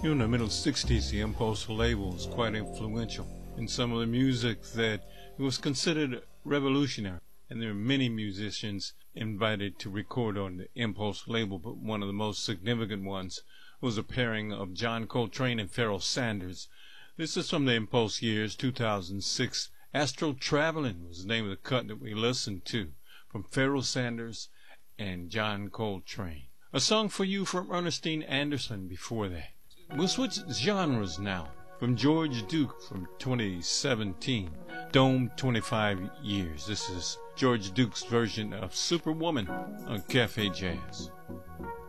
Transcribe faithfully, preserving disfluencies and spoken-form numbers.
In the middle sixties, the Impulse label was quite influential in some of the music that was considered revolutionary. And there are many musicians invited to record on the Impulse label, but one of the most significant ones was a pairing of John Coltrane and Pharoah Sanders. This is from the Impulse years, two thousand six. Astral Travelin' was the name of the cut that we listened to from Pharoah Sanders and John Coltrane. A song for you from Ernestine Anderson before that. We'll switch genres now. From George Duke from twenty seventeen, Dome twenty-five years. This is George Duke's version of Superwoman on Cafe Jazz.